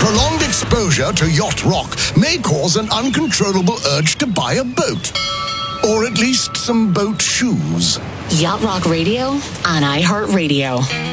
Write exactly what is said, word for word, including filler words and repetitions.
Prolonged exposure to yacht rock may cause an uncontrollable urge to buy a boat. Or at least some boat shoes. Yacht Rock Radio on iHeartRadio.